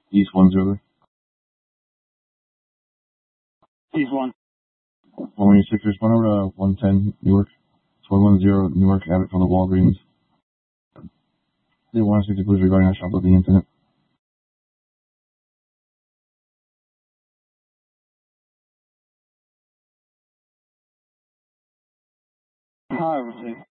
East 1-0. East 1. 116, respond over to 110, Newark. It's 110, Newark, Abbott from the Walgreens. They want to speak to police regarding a shoplifting incident. Hi, received.